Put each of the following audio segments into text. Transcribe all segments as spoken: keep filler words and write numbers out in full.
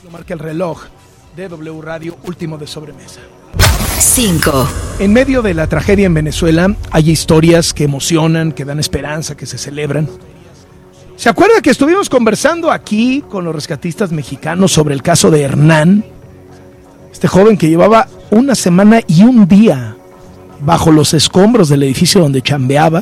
Marca el reloj de W Radio, último de sobremesa. cinco. En medio de la tragedia en Venezuela hay historias que emocionan, que dan esperanza, que se celebran. ¿Se acuerda que estuvimos conversando aquí con los rescatistas mexicanos sobre el caso de Hernán? Este joven que llevaba una semana y un día bajo los escombros del edificio donde chambeaba.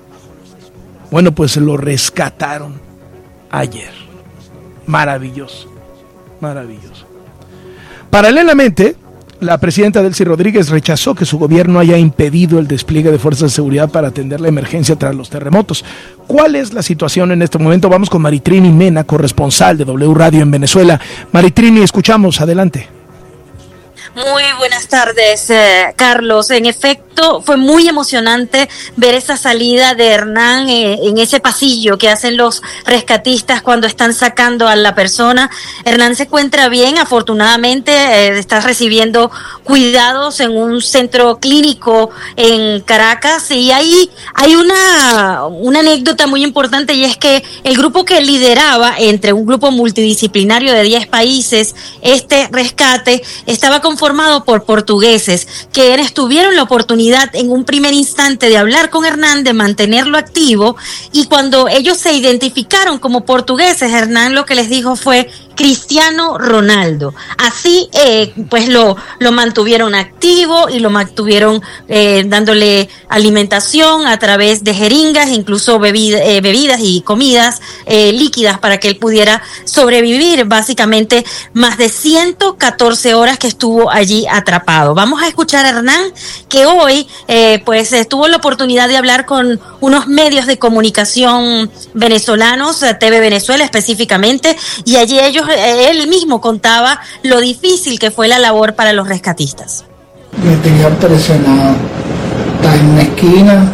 Bueno, pues lo rescataron ayer. Maravilloso, maravilloso. Paralelamente, la presidenta Delcy Rodríguez rechazó que su gobierno haya impedido el despliegue de fuerzas de seguridad para atender la emergencia tras los terremotos. ¿Cuál es la situación en este momento? Vamos con Maritrini Mena, corresponsal de W Radio en Venezuela. Maritrini, escuchamos, adelante. Muy buenas tardes, eh, Carlos. En efecto, fue muy emocionante ver esa salida de Hernán eh, en ese pasillo que hacen los rescatistas cuando están sacando a la persona. Hernán se encuentra bien, afortunadamente, eh, está recibiendo cuidados en un centro clínico en Caracas. Y ahí hay una, una anécdota muy importante, y es que el grupo que lideraba, entre un grupo multidisciplinario de diez países, este rescate estaba conformado formado por portugueses, quienes tuvieron la oportunidad en un primer instante de hablar con Hernán, de mantenerlo activo, y cuando ellos se identificaron como portugueses, Hernán lo que les dijo fue Cristiano Ronaldo. Así eh, pues lo, lo mantuvieron activo y lo mantuvieron eh, dándole alimentación a través de jeringas, incluso bebida, eh, bebidas y comidas eh, líquidas para que él pudiera sobrevivir básicamente más de ciento catorce horas que estuvo allí atrapado. Vamos a escuchar a Hernán, que hoy eh, pues tuvo la oportunidad de hablar con unos medios de comunicación venezolanos, T V Venezuela específicamente, y allí ellos él mismo contaba lo difícil que fue la labor para los rescatistas. Me tenía presionado, estaba en una esquina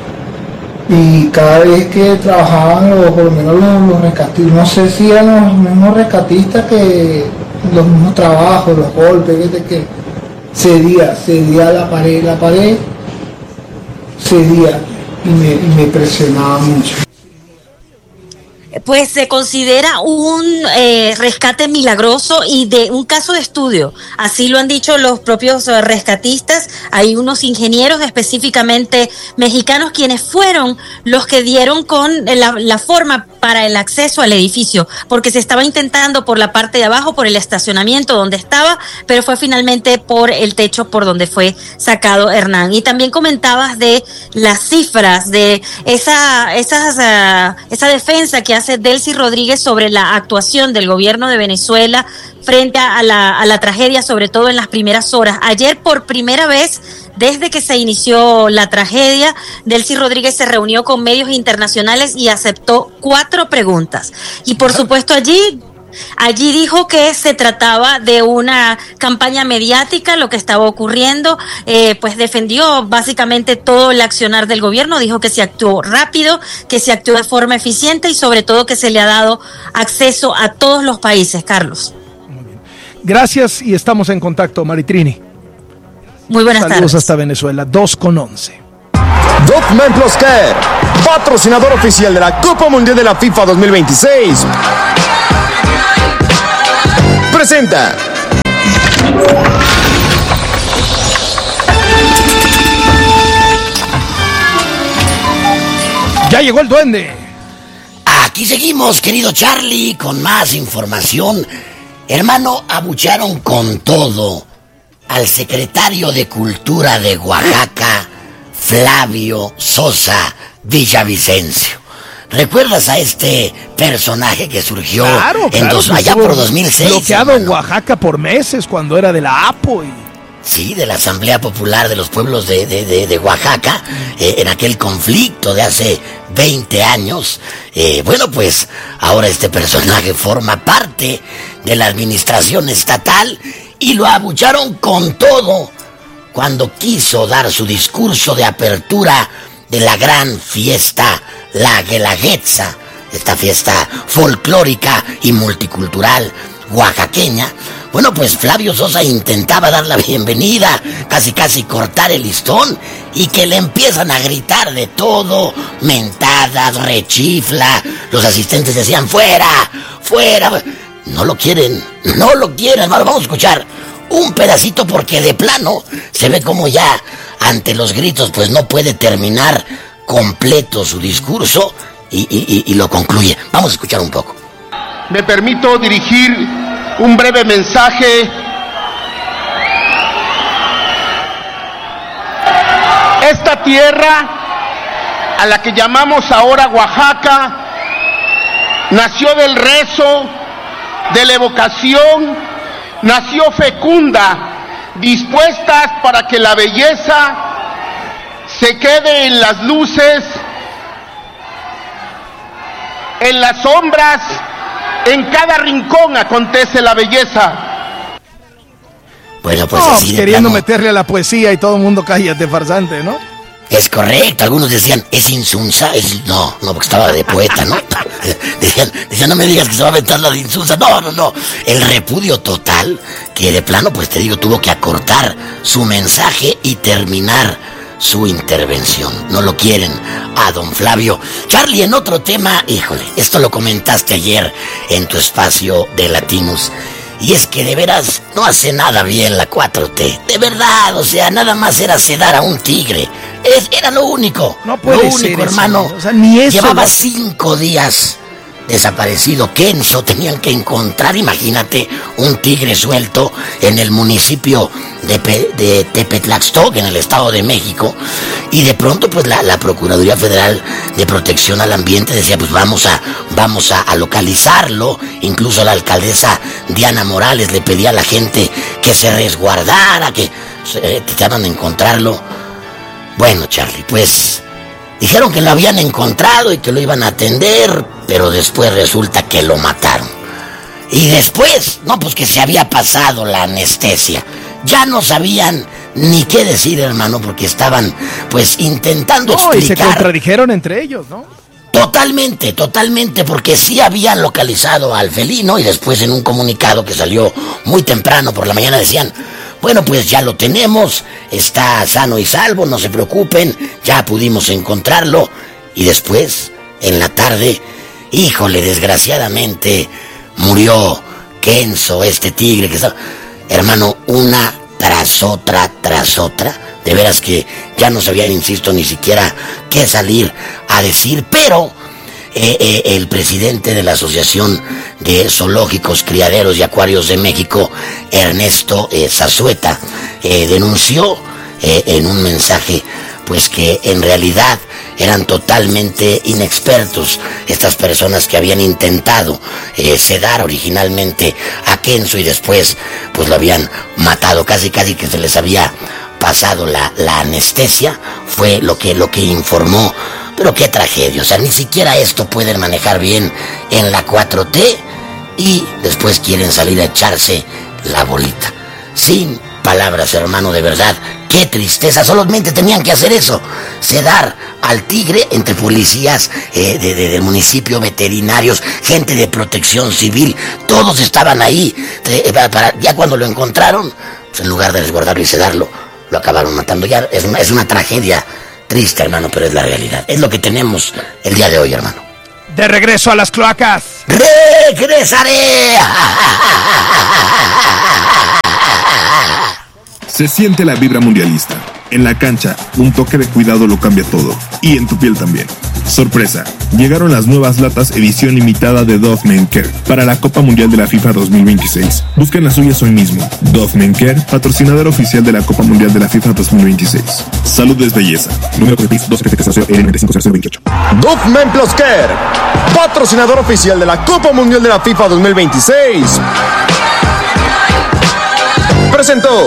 y cada vez que trabajaban, o por lo menos los, los rescatistas, no sé si eran los mismos rescatistas que los mismos trabajos, los golpes, ¿viste? Que cedía, cedía la pared, la pared cedía y me, y me presionaba mucho. Pues se considera un eh, rescate milagroso y de un caso de estudio, así lo han dicho los propios eh, rescatistas. Hay unos ingenieros específicamente mexicanos quienes fueron los que dieron con la, la forma para el acceso al edificio, porque se estaba intentando por la parte de abajo, por el estacionamiento donde estaba, pero fue finalmente por el techo por donde fue sacado Hernán. Y también comentabas de las cifras, de esa, esas, uh, esa defensa que hace Delcy Rodríguez sobre la actuación del gobierno de Venezuela frente a la, a la tragedia, sobre todo en las primeras horas. Ayer, por primera vez desde que se inició la tragedia, Delcy Rodríguez se reunió con medios internacionales y aceptó cuatro preguntas. Y por supuesto allí Allí dijo que se trataba de una campaña mediática, lo que estaba ocurriendo, eh, pues defendió básicamente todo el accionar del gobierno, dijo que se actuó rápido, que se actuó de forma eficiente y sobre todo que se le ha dado acceso a todos los países, Carlos. Muy bien. Gracias y estamos en contacto, Maritrini. Muy buenas Saludos tardes. hasta Venezuela, dos con once. Document Plus Care, patrocinador oficial de la Copa Mundial de la FIFA dos mil veintiséis. Presenta. Ya llegó el duende. Aquí seguimos, querido Charlie, con más información. Hermano, abucharon con todo al secretario de Cultura de Oaxaca, Flavio Sosa Villavicencio. ¿Recuerdas a este personaje que surgió claro, en claro, dos, que allá por dos mil seis? Bloqueado en hermano? Oaxaca por meses cuando era de la A P O. Y... Sí, de la Asamblea Popular de los Pueblos de, de, de, de Oaxaca, eh, en aquel conflicto de hace veinte años. Eh, bueno, pues ahora este personaje forma parte de la administración estatal y lo abucharon con todo cuando quiso dar su discurso de apertura de la gran fiesta, la Guelaguetza, esta fiesta folclórica y multicultural oaxaqueña. Bueno, pues Flavio Sosa intentaba dar la bienvenida, casi casi cortar el listón, y que le empiezan a gritar de todo, mentadas, rechifla, los asistentes decían, ¡fuera! ¡Fuera! no lo quieren, no lo quieren, hermano. Vamos a escuchar un pedacito porque de plano se ve como ya ante los gritos pues no puede terminar completo su discurso y, y, y lo concluye. Vamos a escuchar un poco. Me permito dirigir un breve mensaje. Esta tierra, a la que llamamos ahora Oaxaca, nació del rezo, de la evocación, nació fecunda, dispuestas para que la belleza se quede en las luces, en las sombras, en cada rincón acontece la belleza. Bueno, pues no, así queriendo plano, meterle a la poesía y todo el mundo cállate, farsante, ¿no? es correcto. Algunos decían, es Insunza, es... no, no, porque estaba de poeta, ¿no? Decían, decían, no me digas que se va a aventar la de Insunza. No, no, no. El repudio total, que de plano, pues te digo, tuvo que acortar su mensaje y terminar su intervención. No lo quieren a don Flavio. Charlie, en otro tema, híjole, esto lo comentaste ayer en tu espacio de Latinos. Y es que de veras no hace nada bien la cuatro T. De verdad, o sea, nada más era sedar a un tigre. Es, era lo único. No puede lo ser único, eso, hermano. o sea, ni eso. Llevaba No. cinco días desaparecido Kenzo. Tenían que encontrar, imagínate, un tigre suelto en el municipio de, Pe- de Tepetlaxtoc, en el Estado de México. Y de pronto, pues la, la Procuraduría Federal de Protección al Ambiente decía, pues vamos a, vamos a, a localizarlo. Incluso la alcaldesa Diana Morales le pedía a la gente que se resguardara, que eh, trataban de encontrarlo. Bueno, Charlie, pues dijeron que lo habían encontrado y que lo iban a atender, pero después resulta que lo mataron. Y después, no, pues que se había pasado la anestesia. Ya no sabían ni qué decir, hermano, porque estaban, pues, intentando No, y se explicar. contradijeron entre ellos, ¿no? Totalmente, totalmente, porque sí habían localizado al felino y después en un comunicado que salió muy temprano por la mañana decían, bueno, pues ya lo tenemos, está sano y salvo, no se preocupen, ya pudimos encontrarlo. Y después, en la tarde, híjole, desgraciadamente, murió Kenzo, este tigre que estaba... Hermano, una tras otra, tras otra. De veras que ya no sabían, insisto, ni siquiera qué salir a decir, pero eh, eh, el presidente de la Asociación de Zoológicos, Criaderos y Acuarios de México, Ernesto eh, Zazueta, eh, denunció eh, en un mensaje, pues que en realidad eran totalmente inexpertos estas personas que habían intentado eh, sedar originalmente a Kenzo y después pues lo habían matado, casi casi que se les había pasado la, la anestesia, fue lo que, lo que informó. Pero qué tragedia, o sea, ni siquiera esto pueden manejar bien en la cuatro T y después quieren salir a echarse la bolita. Sin palabras, hermano, de verdad, qué tristeza, solamente tenían que hacer eso, sedar al tigre entre policías eh, de, de, del municipio, veterinarios, gente de protección civil, todos estaban ahí, eh, para, ya cuando lo encontraron, pues en lugar de resguardarlo y sedarlo, lo acabaron matando. Ya es una, es una tragedia triste, hermano, pero es la realidad. Es lo que tenemos el día de hoy, hermano. De regreso a las cloacas. ¡Regresaré! Se siente la vibra mundialista. En la cancha, un toque de cuidado lo cambia todo. Y en tu piel también. Sorpresa, llegaron las nuevas latas edición limitada de Dove Men Care para la Copa Mundial de la FIFA dos mil veintiséis. Busquen las suyas hoy mismo. Dove Men Care, patrocinador oficial de la Copa Mundial de la FIFA dos mil veintiséis. Salud es belleza. Número de P I S dos siete cero N nueve cinco cero cero veintiocho. Dove Men Plus Care, patrocinador oficial de la Copa Mundial de la FIFA dos mil veintiséis. Presentó.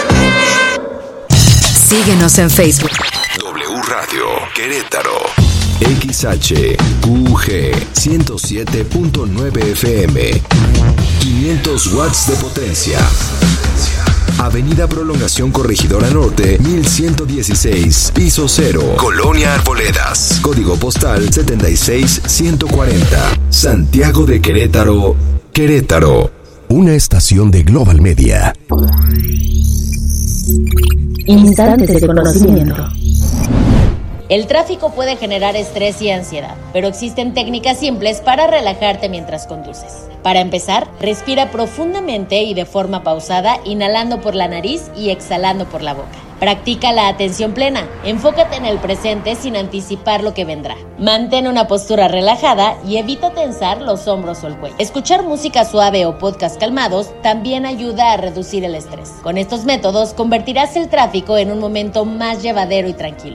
Síguenos en Facebook. W Radio Querétaro. X H Q G ciento siete punto nueve F M. quinientos watts de potencia. Avenida Prolongación Corregidora Norte, mil ciento dieciséis, piso cero. Colonia Arboledas. Código postal setenta y seis ciento cuarenta. Santiago de Querétaro, Querétaro. Una estación de Global Media. Instantes de conocimiento. El tráfico puede generar estrés y ansiedad, pero existen técnicas simples para relajarte mientras conduces. Para empezar, respira profundamente y de forma pausada, inhalando por la nariz y exhalando por la boca. Practica la atención plena. Enfócate en el presente sin anticipar lo que vendrá. Mantén una postura relajada y evita tensar los hombros o el cuello. Escuchar música suave o podcast calmados también ayuda a reducir el estrés. Con estos métodos convertirás el tráfico en un momento más llevadero y tranquilo.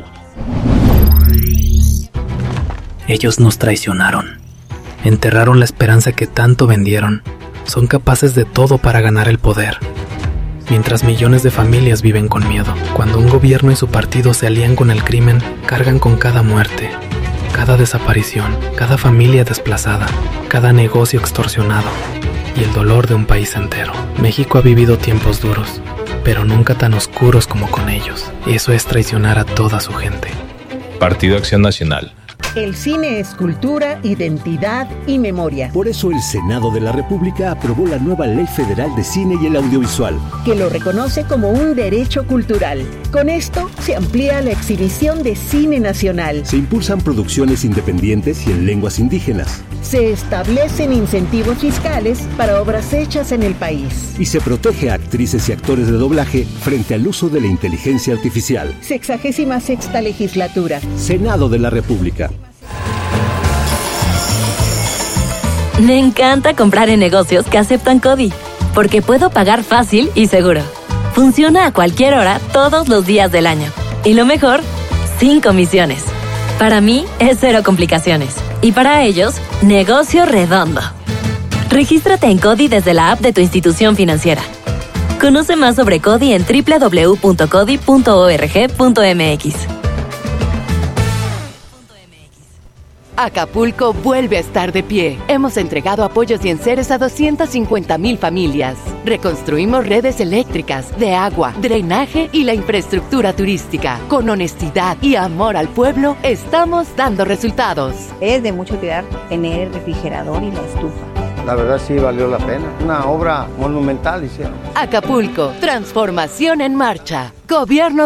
Ellos nos traicionaron. Enterraron la esperanza que tanto vendieron. Son capaces de todo para ganar el poder. Mientras millones de familias viven con miedo. Cuando un gobierno y su partido se alían con el crimen, cargan con cada muerte, cada desaparición, cada familia desplazada, cada negocio extorsionado y el dolor de un país entero. México ha vivido tiempos duros, pero nunca tan oscuros como con ellos. Eso es traicionar a toda su gente. Partido Acción Nacional. El cine es cultura, identidad y memoria. Por eso el Senado de la República aprobó la nueva Ley Federal de Cine y el Audiovisual, que lo reconoce como un derecho cultural. Con esto se amplía la exhibición de cine nacional. Se impulsan producciones independientes y en lenguas indígenas. Se establecen incentivos fiscales para obras hechas en el país. Y se protege a actrices y actores de doblaje frente al uso de la inteligencia artificial. Sexagésima sexta legislatura. Senado de la República. Me encanta comprar en negocios que aceptan CODI, porque puedo pagar fácil y seguro. Funciona a cualquier hora, todos los días del año. Y lo mejor, sin comisiones. Para mí, es cero complicaciones. Y para ellos, negocio redondo. Regístrate en CODI desde la app de tu institución financiera. Conoce más sobre CODI en doble u doble u doble u punto codi punto org punto m x. Acapulco vuelve a estar de pie. Hemos entregado apoyos y enseres a doscientas cincuenta mil familias. Reconstruimos redes eléctricas, de agua, drenaje y la infraestructura turística. Con honestidad y amor al pueblo, estamos dando resultados. Es de mucha utilidad tener el refrigerador y la estufa. La verdad sí valió la pena. Una obra monumental hicieron. Acapulco, transformación en marcha. Gobierno